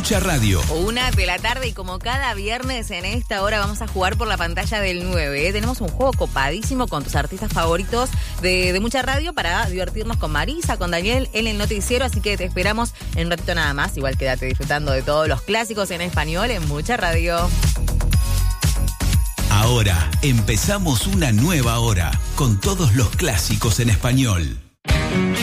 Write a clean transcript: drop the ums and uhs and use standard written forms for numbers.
Mucha Radio. 1:00 y como cada viernes en esta hora vamos a jugar por la pantalla del 9. Tenemos un juego copadísimo con tus artistas favoritos de Mucha Radio para divertirnos con Marisa, con Daniel en el noticiero, así que te esperamos en un ratito nada más. Igual quédate disfrutando de todos los clásicos en español en Mucha Radio. Ahora empezamos una nueva hora con todos los clásicos en español.